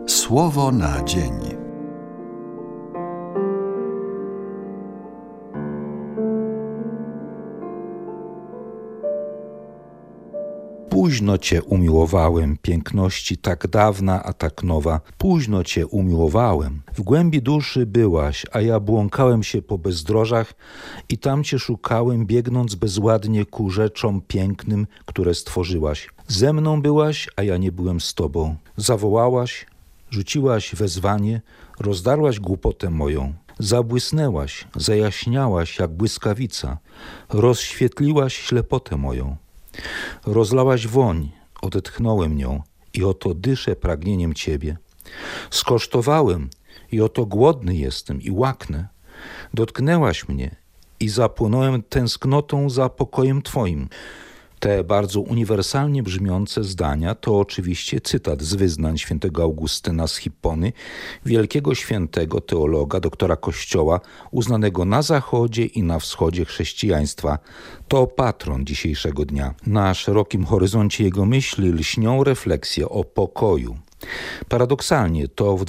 Słowo na dzień. Późno Cię umiłowałem, piękności tak dawna, a tak nowa. Późno Cię umiłowałem. W głębi duszy byłaś, a ja błąkałem się po bezdrożach i tam Cię szukałem, biegnąc bezładnie ku rzeczom pięknym, które stworzyłaś. Ze mną byłaś, a ja nie byłem z Tobą. Zawołałaś, rzuciłaś wezwanie, rozdarłaś głupotę moją. Zabłysnęłaś, zajaśniałaś jak błyskawica, rozświetliłaś ślepotę moją. Rozlałaś woń, odetchnąłem nią i oto dyszę pragnieniem Ciebie. Skosztowałem i oto głodny jestem i łaknę. Dotknęłaś mnie i zapłonąłem tęsknotą za pokojem Twoim. Te bardzo uniwersalnie brzmiące zdania to oczywiście cytat z wyznań świętego Augustyna z Hippony, wielkiego świętego teologa, doktora Kościoła, uznanego na zachodzie i na wschodzie chrześcijaństwa. To patron dzisiejszego dnia. Na szerokim horyzoncie jego myśli lśnią refleksje o pokoju. Paradoksalnie to w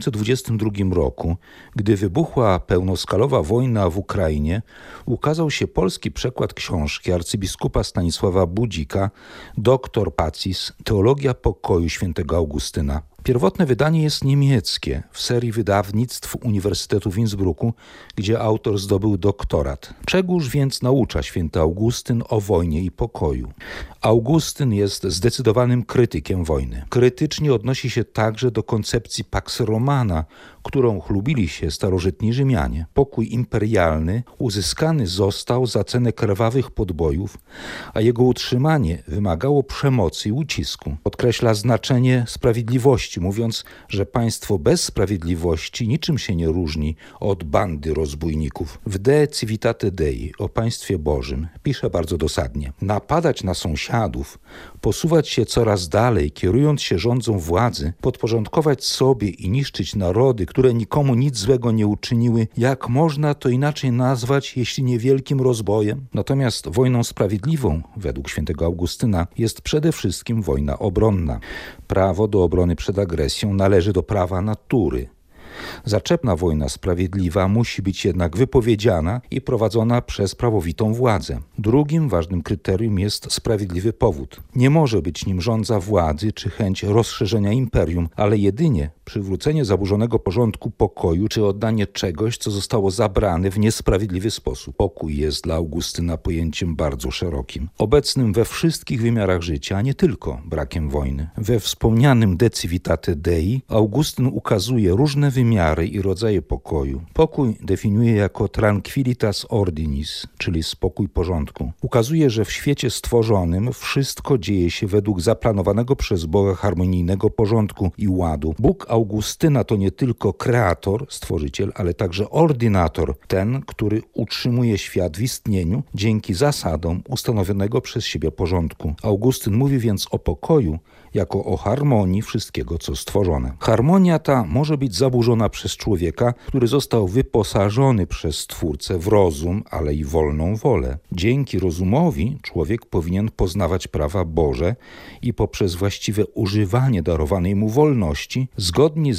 2022 roku, gdy wybuchła pełnoskalowa wojna w Ukrainie, ukazał się polski przekład książki arcybiskupa Stanisława Budzika Doctor Pacis – Teologia pokoju świętego Augustyna. Pierwotne wydanie jest niemieckie, w serii wydawnictw Uniwersytetu w Innsbrucku, gdzie autor zdobył doktorat. Czegóż więc naucza święty Augustyn o wojnie i pokoju? Augustyn jest zdecydowanym krytykiem wojny. Krytycznie odnosi się także do koncepcji Pax Romana, którą chlubili się starożytni Rzymianie. Pokój imperialny uzyskany został za cenę krwawych podbojów, a jego utrzymanie wymagało przemocy i ucisku. Podkreśla znaczenie sprawiedliwości, mówiąc, że państwo bez sprawiedliwości niczym się nie różni od bandy rozbójników. W De Civitate Dei, o państwie Bożym, pisze bardzo dosadnie: napadać na sąsiadów, posuwać się coraz dalej, kierując się rządzą władzy, podporządkować sobie i niszczyć narody, które nikomu nic złego nie uczyniły, jak można to inaczej nazwać, jeśli nie wielkim rozbojem? Natomiast wojną sprawiedliwą, według świętego Augustyna, jest przede wszystkim wojna obronna. Prawo do obrony przed agresją należy do prawa natury. Zaczepna wojna sprawiedliwa musi być jednak wypowiedziana i prowadzona przez prawowitą władzę. Drugim ważnym kryterium jest sprawiedliwy powód. Nie może być nim żądza władzy czy chęć rozszerzenia imperium, ale jedynie przywrócenie zaburzonego porządku pokoju czy oddanie czegoś, co zostało zabrane w niesprawiedliwy sposób. Pokój jest dla Augustyna pojęciem bardzo szerokim, obecnym we wszystkich wymiarach życia, a nie tylko brakiem wojny. We wspomnianym De Civitate Dei Augustyn ukazuje różne wymiary i rodzaje pokoju. Pokój definiuje jako tranquillitas ordinis, czyli spokój porządku. Ukazuje, że w świecie stworzonym wszystko dzieje się według zaplanowanego przez Boga harmonijnego porządku i ładu. Bóg Augustyna to nie tylko kreator, stworzyciel, ale także ordynator, ten, który utrzymuje świat w istnieniu dzięki zasadom ustanowionego przez siebie porządku. Augustyn mówi więc o pokoju jako o harmonii wszystkiego, co stworzone. Harmonia ta może być zaburzona przez człowieka, który został wyposażony przez Stwórcę w rozum, ale i wolną wolę. Dzięki rozumowi człowiek powinien poznawać prawa Boże i poprzez właściwe używanie darowanej mu wolności, zgodnie z